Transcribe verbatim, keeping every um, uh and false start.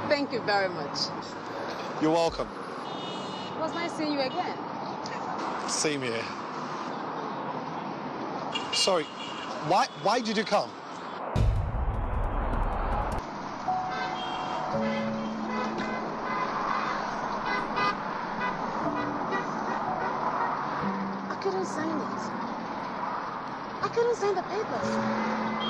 Thank you very much. You're welcome. It was nice seeing you again. Same here. Sorry, why, why did you come? I couldn't sign it. I couldn't sign the papers.